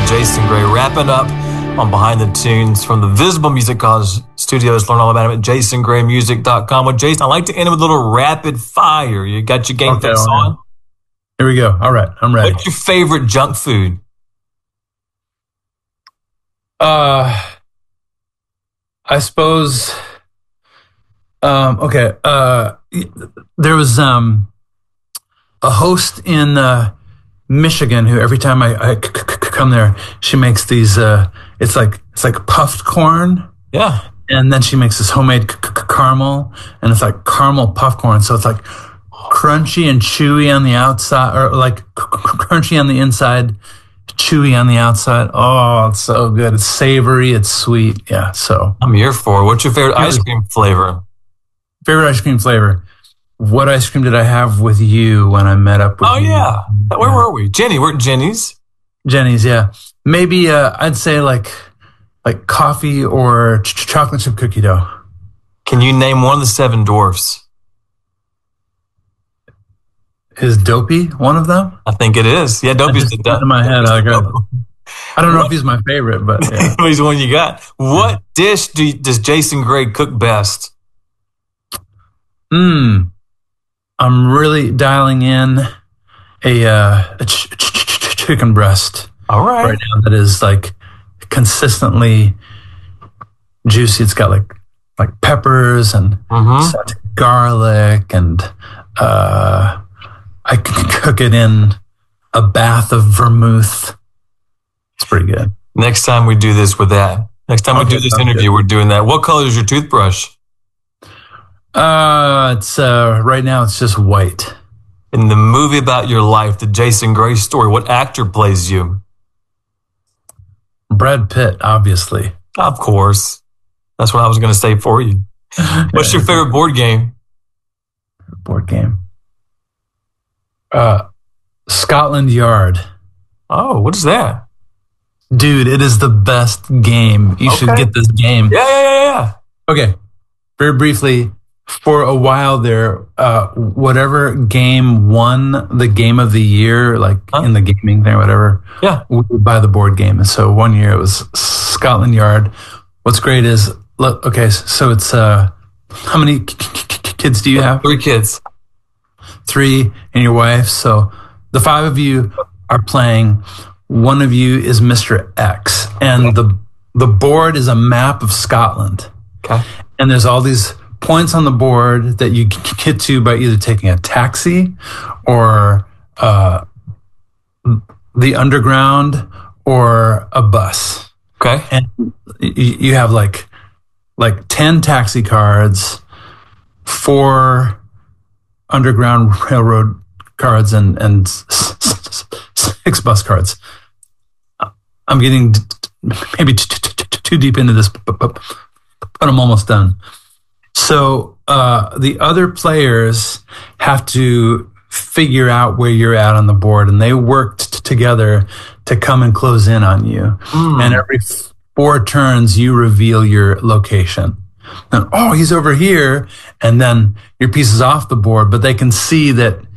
Jason Gray, wrapping up on Behind the Tunes from the Visible Music Cause Studios. Learn all about him at jasongraymusic.com. Well, Jason, I like to end with a little rapid fire. You got your game face on? Here we go. All right, I'm ready. What's your favorite junk food? I suppose. Okay. There was a host in Michigan who every time I come there, she makes these. It's like puffed corn. Yeah. And then she makes this homemade caramel, and it's like caramel puffed corn. So it's like crunchy and chewy on the outside, or like crunchy on the inside, chewy on the outside. Oh, it's so good. It's savory. It's sweet. Yeah. So I'm here for it. What's your favorite ice cream flavor? Favorite ice cream flavor. What ice cream did I have with you when I met up with you? Oh, yeah. Where were we? We're at Jenny's. Jenny's, yeah. Maybe I'd say like coffee or chocolate chip cookie dough. Can you name one of the seven dwarfs? Is Dopey one of them? I think it is. Yeah, Dopey's the in my head. I don't know if he's my favorite, but yeah. He's the one you got. What dish does Jason Gray cook best? I'm really dialing in a chicken breast. All right now that is like consistently juicy. It's got like peppers and garlic, and I can cook it in a bath of vermouth. It's pretty good. Next time we do this with that. Next time we do this interview, we're doing that. What color is your toothbrush? It's right now it's just white. In the movie about your life, the Jason Gray story, what actor plays you? Brad Pitt, obviously. Of course. That's what I was going to say for you. What's your favorite board game? Board game. Scotland Yard. Oh, what is that? Dude, it is the best game. You should get this game. Yeah. Okay. Very briefly, for a while there, whatever game won the game of the year, like in the gaming thing or whatever, we would buy the board game. And so one year it was Scotland Yard. What's great is, so it's, how many kids do you have? 3 kids. 3 and your wife. So the 5 of you are playing. One of you is Mr. X. And the board is a map of Scotland. Okay. And there's all these points on the board that you get to by either taking a taxi or the underground or a bus. Okay. And you have like 10 taxi cards, 4 underground railroad cards, and 6 bus cards. I'm getting maybe too deep into this, but I'm almost done. So the other players have to figure out where you're at on the board, and they work together to come and close in on you. And every 4 turns, you reveal your location. And, he's over here, and then your piece is off the board, but they can see that